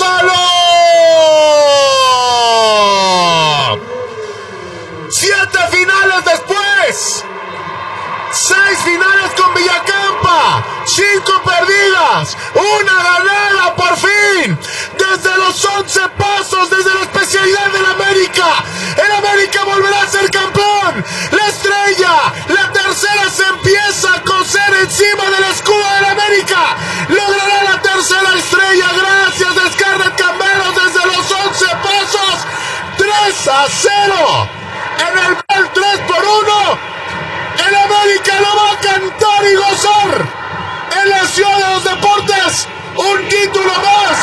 ¡Tómalo! 7 finales después. 6 finales con Villacampa, 5 perdidas, 1 ganada por fin. Desde los 11 pasos, desde la especialidad del América, el América volverá a ser campeón. La estrella, la tercera se empieza a coser encima del escudo del América. Logrará la tercera estrella gracias a Scarlett Camberos desde los 11 pasos. 3-0 en el 3-1. El América lo va a cantar y gozar en la ciudad de los deportes. Un título más.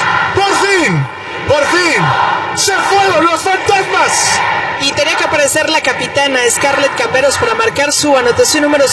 Por fin, se fueron los fantasmas. Y tenía que aparecer la capitana Scarlett Camberos para marcar su anotación número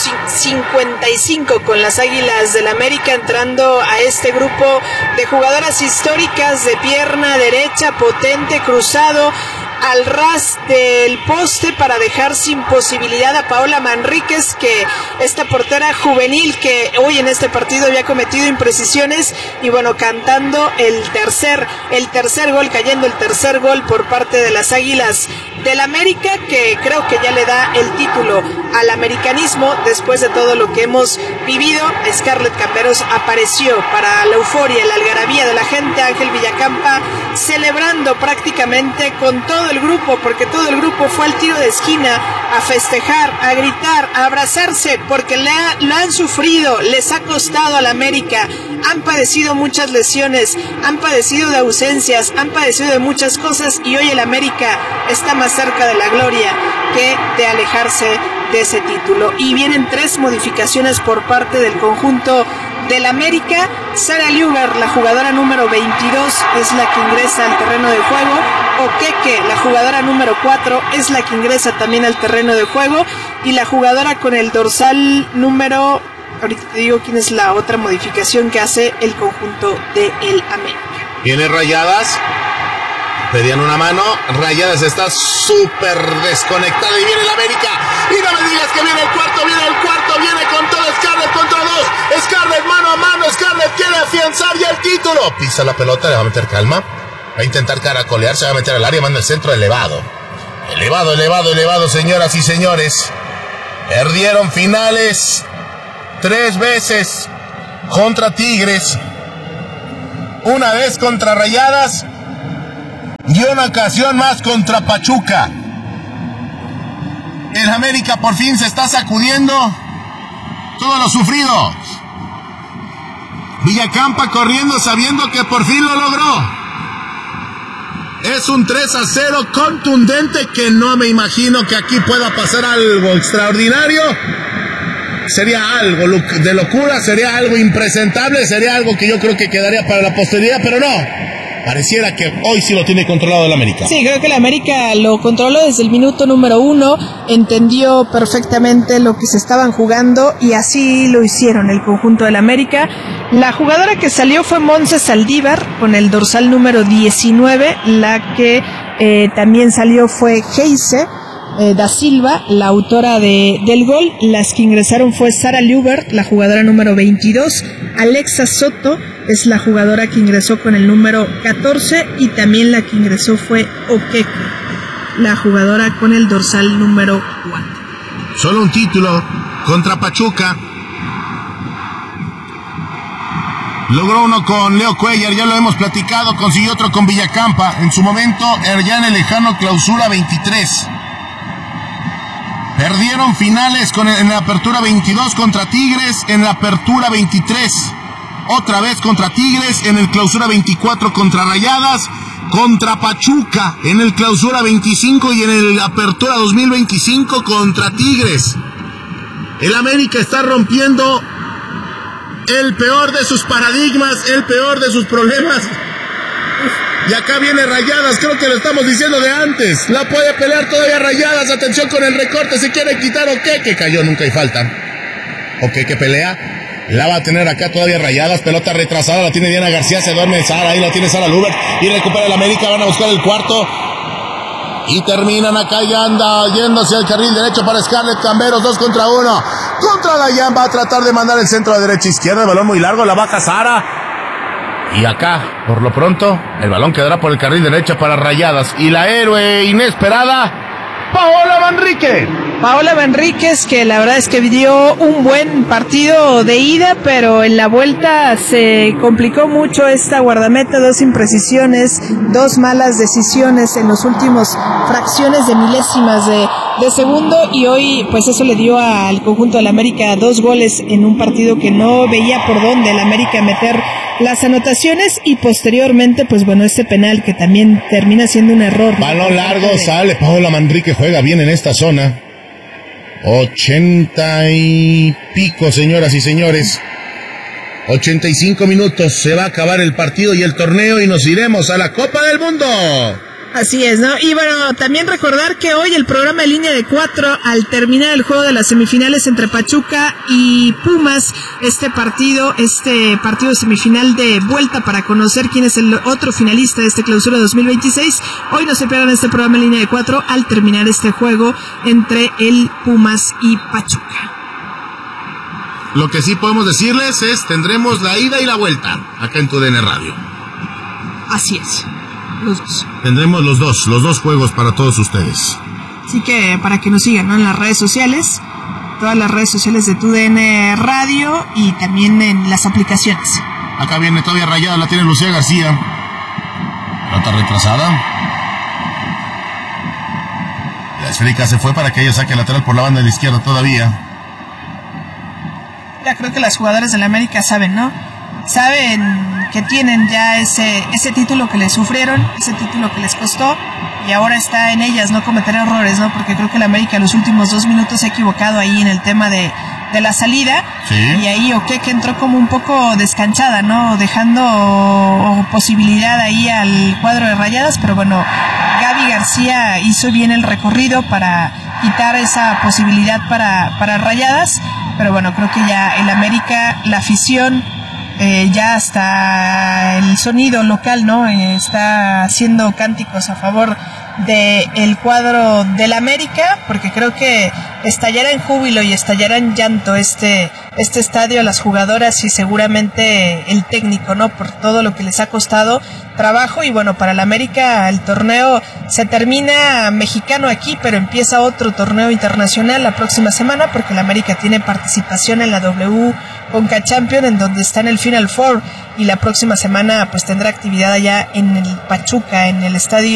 55 con las Águilas del América, entrando a este grupo de jugadoras históricas de pierna derecha, potente, cruzado al ras del poste para dejar sin posibilidad a Paola Manríquez, que esta portera juvenil que hoy en este partido había cometido imprecisiones, y bueno, cantando el tercer gol, cayendo el tercer gol por parte de las Águilas del América, que creo que ya le da el título al americanismo después de todo lo que hemos vivido. Scarlett Camberos apareció para la euforia, la algarabía de la gente. Ángel Villacampa celebrando prácticamente con todo el grupo, porque todo el grupo fue al tiro de esquina a festejar, a gritar, a abrazarse, porque lo han sufrido, les ha costado al América, han padecido muchas lesiones, han padecido de ausencias, han padecido de muchas cosas, y hoy el América está más cerca de la gloria que de alejarse de ese título. Y vienen 3 modificaciones por parte del conjunto del América. Sara Liuber, la jugadora número 22, es la que ingresa al terreno de juego. Oqueque, la jugadora número 4, es la que ingresa también al terreno de juego. Y la jugadora con el dorsal número... ahorita te digo quién es la otra modificación que hace el conjunto del América. Viene Rayadas. Pedían una mano. Rayadas está súper desconectada y viene el América. Y no me digas que viene el cuarto, viene con todo Scarlett contra 2. Scarlett mano a mano, Scarlett quiere afianzar ya el título. Pisa la pelota, le va a meter calma. Va a intentar caracolear, se va a meter al área, manda el centro elevado. Elevado, señoras y señores. Perdieron finales 3 veces contra Tigres, una vez contra Rayadas y una ocasión más contra Pachuca. El América por fin se está sacudiendo todo lo sufrido. Villacampa corriendo sabiendo que por fin lo logró. Es un 3-0 contundente que no me imagino que aquí pueda pasar algo extraordinario. Sería algo de locura, sería algo impresentable, sería algo que yo creo que quedaría para la posteridad, pero no. Pareciera que hoy sí lo tiene controlado el América. Sí, creo que el América lo controló desde el minuto número 1, entendió perfectamente lo que se estaban jugando y así lo hicieron el conjunto del América. La jugadora que salió fue Montse Saldívar con el dorsal número 19, la que también salió fue Heise da Silva, la autora del gol. Las que ingresaron fue Sara Liuber, la jugadora número 22, Alexa Soto es la jugadora que ingresó con el número 14 y también la que ingresó fue Oqueque, la jugadora con el dorsal número 4. Solo un título contra Pachuca. Logró uno con Leo Cuellar, ya lo hemos platicado, consiguió otro con Villacampa, en su momento ya en el lejano clausura 23. Perdieron finales en la apertura 22 contra Tigres, en la apertura 23 otra vez contra Tigres, en el clausura 24 contra Rayadas, contra Pachuca en el clausura 25 y en el apertura 2025 contra Tigres. El América está rompiendo el peor de sus paradigmas, el peor de sus problemas. Y acá viene Rayadas, creo que lo estamos diciendo de antes. La puede pelear todavía Rayadas, atención con el recorte, se quiere quitar Oqueque, cayó, nunca hay falta. Oqueque pelea, la va a tener acá todavía Rayadas, pelota retrasada, la tiene Diana García, se duerme Sara, ahí la tiene Sara Liuber, y recupera el América, van a buscar el cuarto. Y terminan acá y anda yéndose al carril derecho para Scarlett Camberos, 2 contra 1. Contra Dayan, va a tratar de mandar el centro de derecha a izquierda, el balón muy largo, la baja Sara. Y acá, por lo pronto, el balón quedará por el carril derecho para Rayadas. Y la héroe inesperada, Paola Manrique. Paola Manríquez, que la verdad es que dio un buen partido de ida, pero en la vuelta se complicó mucho esta guardameta, 2 imprecisiones, 2 malas decisiones en los últimos fracciones de milésimas de segundo, y hoy pues eso le dio al conjunto del América 2 goles en un partido que no veía por dónde el América meter las anotaciones, y posteriormente pues bueno, este penal que también termina siendo un error. Balón largo, sale Paola Manrique, juega bien en esta zona. 80 y pico, señoras y señores. 85 minutos, se va a acabar el partido y el torneo y nos iremos a la Copa del Mundo. Así es, ¿no? Y bueno, también recordar que hoy el programa de Línea de 4, al terminar el juego de las semifinales entre Pachuca y Pumas, este partido semifinal de vuelta para conocer quién es el otro finalista de este clausura 2026, hoy no se pierdan este programa de Línea de 4 al terminar este juego entre el Pumas y Pachuca. Lo que sí podemos decirles es, tendremos la ida y la vuelta acá en TUDN Radio. Así es. Los dos. Tendremos los dos juegos para todos ustedes. Así que para que nos sigan, ¿no? En las redes sociales, todas las redes sociales de TUDN Radio y también en las aplicaciones. Acá viene todavía Rayada, la tiene Lucía García. Trata retrasada. La esférica se fue para que ella saque lateral por la banda de la izquierda todavía. Ya creo que las jugadoras del América saben, ¿no? Saben que tienen ya ese título que les sufrieron, ese título que les costó, y ahora está en ellas no cometer errores, ¿no? Porque creo que el América en los últimos 2 minutos se ha equivocado ahí en el tema de la salida. Sí. Y ahí Oqueque entró como un poco descanchada, ¿no? Dejando posibilidad ahí al cuadro de Rayadas, pero bueno, Gaby García hizo bien el recorrido para quitar esa posibilidad para Rayadas, pero bueno, creo que ya el América, la afición, ya hasta el sonido local, ¿no? Está haciendo cánticos a favor del cuadro del América, porque creo que estallará en júbilo y estallará en llanto este estadio, las jugadoras y seguramente el técnico, ¿no? Por todo lo que les ha costado trabajo. Y bueno, para el América el torneo se termina mexicano aquí, pero empieza otro torneo internacional la próxima semana, porque el América tiene participación en la Conca Champions, en donde está en el Final Four, y la próxima semana pues tendrá actividad allá en el Pachuca, en el estadio